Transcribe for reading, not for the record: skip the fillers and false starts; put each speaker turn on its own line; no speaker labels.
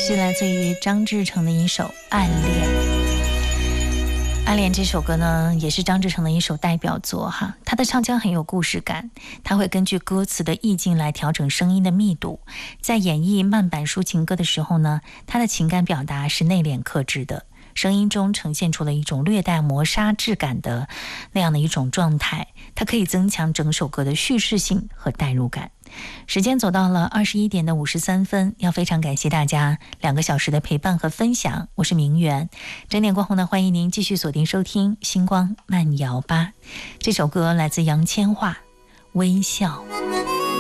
是来自于张志成的一首《暗恋》。《暗恋》这首歌呢，也是张志成的一首代表作哈。他的唱腔很有故事感，他会根据歌词的意境来调整声音的密度。在演绎慢板抒情歌的时候呢，他的情感表达是内敛克制的，声音中呈现出了一种略带磨砂质感的那样的一种状态，它可以增强整首歌的叙事性和代入感。时间走到了21点的53分，要非常感谢大家2个小时的陪伴和分享，我是明媛。整点过后呢，欢迎您继续锁定收听星光慢摇吧。这首歌来自杨千嬅，微笑。